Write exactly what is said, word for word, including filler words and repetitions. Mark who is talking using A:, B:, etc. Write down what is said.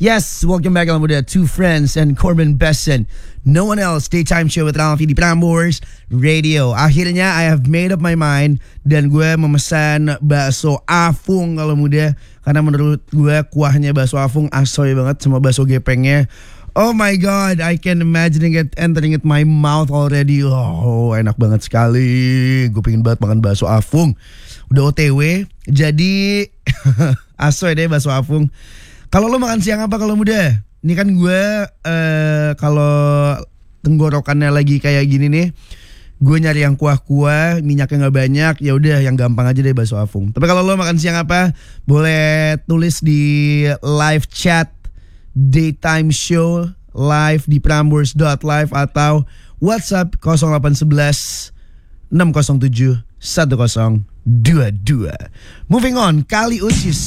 A: Yes, welcome back alam muda. Two friends and Corbin Besson. No one else. Daytime show with Ralphie di Prambors Radio. Akhirnya I have made up my mind dan gue memesan bakso Afung kalau muda. Karena menurut gue kuahnya bakso Afung asoy banget sama bakso gepengnya. Oh my god, I can imagining it entering it my mouth already. Oh, enak banget sekali. Gue pengen banget makan bakso Afung. Udah O T W, jadi asoy deh bakso Afung. Kalau lo makan siang apa kalau muda? Ini kan gue uh, kalau tenggorokannya lagi kayak gini nih, gue nyari yang kuah-kuah, minyaknya nggak banyak, ya udah yang gampang aja deh bakso Afung. Tapi kalau lo makan siang apa, boleh tulis di live chat Daytime Show live di prambors dot live atau WhatsApp nol delapan satu satu enam nol tujuh satu nol dua dua. Moving on, Kali Uchis.